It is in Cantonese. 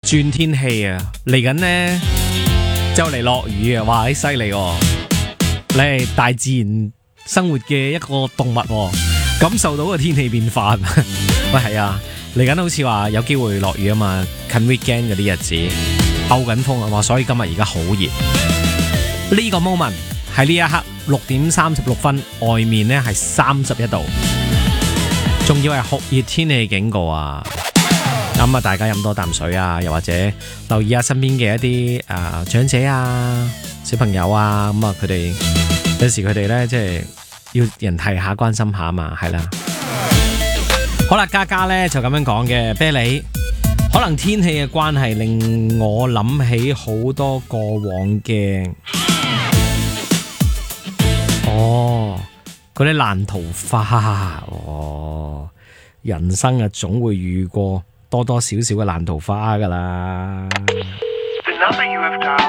轉天氣啊，嚟緊呢，就嚟落雨啊！哇，犀利喎！你係大自然生活嘅一個動物喎，感受到個天氣變化。喂，係啊，嚟緊好似話有機會落雨啊嘛，近 weekend 嗰啲日子，兜緊風啊嘛，所以今日而家好熱。呢個 moment 喺呢一刻6:36，外面呢係31度，仲要係酷熱天氣警告啊！咁啊，大家飲多啖水啊，又或者留意下身邊嘅一啲長者啊、小朋友啊，咁啊，佢哋有時佢哋咧即係要人提下、關心下嘛，係啦。好啦，嘉嘉咧就咁樣講嘅，啤梨，可能天氣嘅關係令我諗起好多過往嘅嗰啲爛桃花人生啊總會遇過多多少少嘅爛桃花噶啦。